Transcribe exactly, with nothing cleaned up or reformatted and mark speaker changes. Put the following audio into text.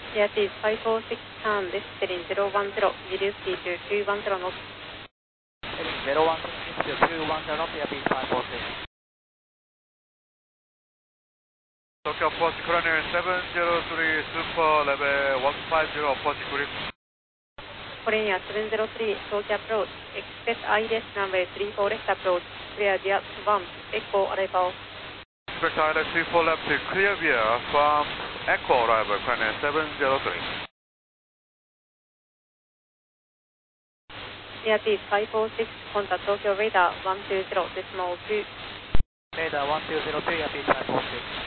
Speaker 1: Airspeed five four six turn, this heading zero one zero, reduce speed to two one zero knots.
Speaker 2: Heading zero one zero to two one zero knots, Airspeed five four six.
Speaker 3: Tokyo approach Colonel seven zero three, super level one five zero, approach grip.
Speaker 1: Korea seven zero three, Tokyo approach, expect I L S runway three four left approach, clear via one, Echo arrival.
Speaker 3: Expect I L S three four left, clear via from Echo arrival, Colonel seven zero three.
Speaker 1: Airspeed five four six, contact Tokyo radar one two zero decimal two.
Speaker 2: Radar one two zero two, Airspeed five four six.